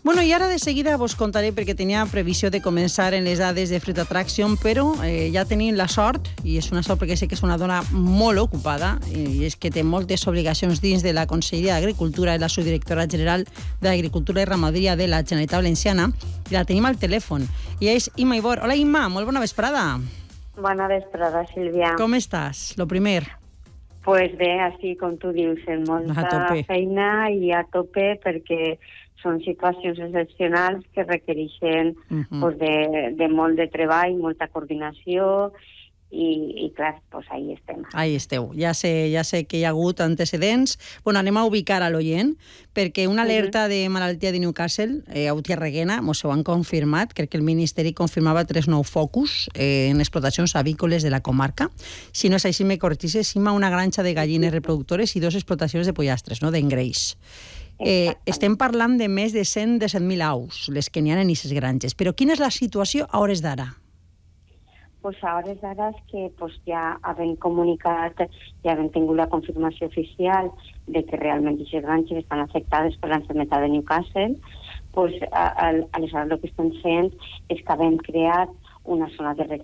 Bueno, i ara de seguida vos contaré, perquè tenia previsió de començar en les dades de Fruit Attraction, però ja tenim la sort, i és una sort perquè sé que és una dona molt ocupada, i és que té moltes obligacions dins de la Conselleria d'Agricultura, és la subdirectora general d'Agricultura i Ramaderia de la Generalitat Valenciana, i la tenim al telèfon. I és Imma Ibor. Hola, Imma, molt bona vesprada. Bona vesprada, Sílvia. Com estàs? Lo primer. Pues bé, així com tu dius, amb molta feina i a tope, perquè són situacions excepcionals que requereixen pues, de molt de treball, molta coordinació i clar, pues ahí estem. Ahí esteu. Ja sé que hi ha hagut antecedents. Bueno, anem a ubicar a l'oient, perquè una alerta de malaltia de Newcastle, Autiarreguena, mos ho han confirmat, crec que el Ministeri confirmava 3 nous focus en explotacions avícoles de la comarca. Si no és així, me corregis, una granja de gallines reproductores i 2 explotacions de pollastres, no?, d'engreix. Estem parlant de més de 117.000 aus, les que n'hi ha en aquestes granges. Però quina és la situació a hores d'ara? Pues a hores d'ara és que pues, ja havent comunicat, ja havent tingut la confirmació oficial de que realment aquestes granges estan afectades per l'enfermedad de Newcastle, pues, aleshores el que estem fent és que havent creat una zona de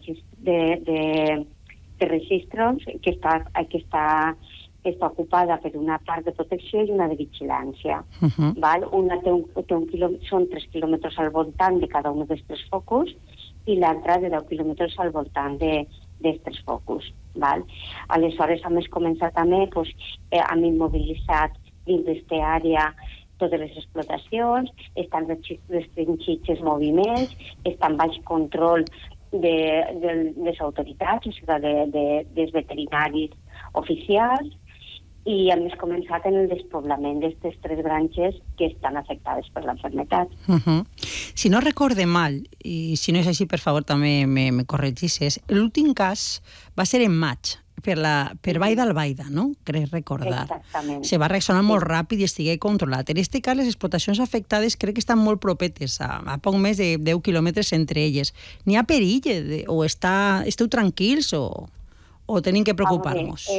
registros que està ocupada per una part de protecció i una de vigilància. Val? Una són 3 quilòmetres al voltant de cada un dels 3 focus i l'altra de 10 quilòmetres al voltant dels 3 focus. Val? Aleshores, a més, començar també, pues, hem immobilitzat dins d'aquesta àrea totes les explotacions, estan restringits els moviments, estan baix control de les autoritats, o sigui, dels veterinaris oficials, i hem començat en el despoblament d'aquestes 3 granges que estan afectades per l'enfermedad. Si no recorde mal, i si no és així, per favor, també me corregis, l'últim cas va ser en maig, per Vall d'Albaida, no? Crec recordar. Exactament. Se va reaccionar molt ràpid i estigué controlat. En aquest cas, les explotacions afectades crec que estan molt propetes, a poc més de 10 quilòmetres entre elles. N'hi ha perill? O esteu tranquils? O tenim que preocupar-nos?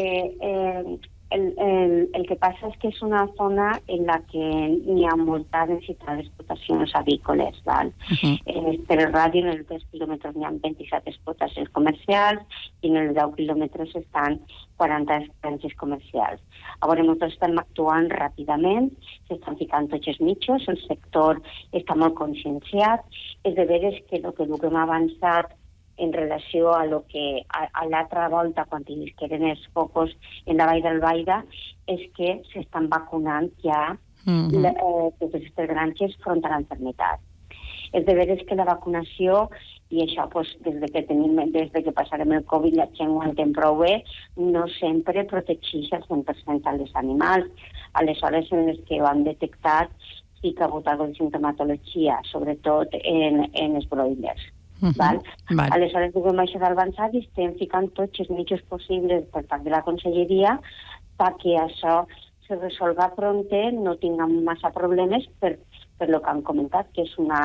El que passa és que és una zona en la que n'hi ha molta densitat d'explotacions avícoles. Val? Per el radi, en els 3 quilòmetres n'hi ha 27 explotacions comercials i en els 10 quilòmetres estan 40 granges comercials. Llavors, nosaltres estem actuant ràpidament, s'estan ficant tots els mitjos, el sector està molt conscienciat, és de veres que el que hem avançat en relació a lo que a l'altra volta, quan tingueren els focus en la Vall d'Albaida, és que s'estan vacunant ja totes aquestes granges front a l'enfermedad. És de veres que la vacunació, i això pues, des de que passarem el Covid la gent ho entén prou bé, no sempre protegeix al 100% als animals. Aleshores, en les que ho han detectat, sí que ha hagut alguna sintomatologia, sobretot en els broilers. Val? Aleshores, duguem això d'avançar i estem ficant tots els mitjos possibles per part de la Conselleria perquè això se resolga prompte, no tinguem massa problemes per lo que han comentat, que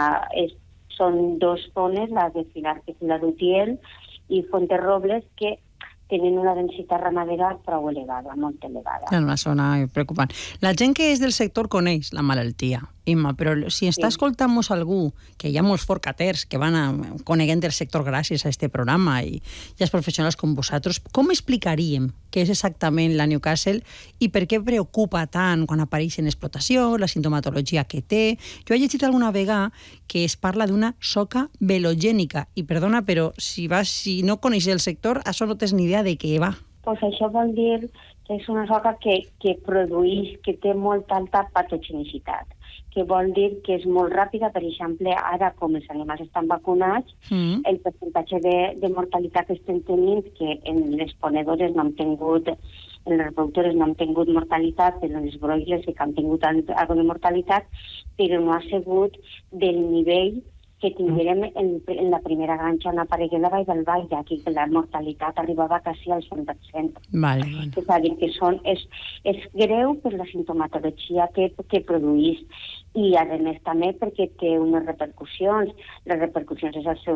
són 2 zones, la de Filarques i la d'Utiel, i Fuenterrobles, que tenen una densitat ramadera prou elevada, molt elevada. És una zona preocupant. La gent que és del sector coneix la malaltia, Imma, però si està escoltant-nos algú, que hi ha molts forcaters que van coneguent el sector gràcies a aquest programa i els professionals com vosaltres, com explicaríem què és exactament la Newcastle i per què preocupa tant quan apareix en explotació, la sintomatologia que té? Jo he llegit alguna vegada que es parla d'una soca velogènica i perdona, però si no coneixes el sector, això no tens ni idea de què va. Pues això vol dir que és una soca que produeix, que té molta alta patogenicitat, que vol dir que és molt ràpida. Per exemple, ara, com els animals estan vacunats, el percentatge de mortalitat que estem tenint, que en les ponedores no hem tingut, en les reproductores no hem tingut mortalitat, però en els broilers sí que han tingut alguna mortalitat, però no ha sigut del nivell que tinguérem en la primera granja on aparegué la Vall d'Albaida, aquí la mortalitat arribava quasi al 100%. Vale. És a dir, que és greu per la sintomatologia que produeix i, a més, també perquè té unes repercussions. Les repercussions és el seu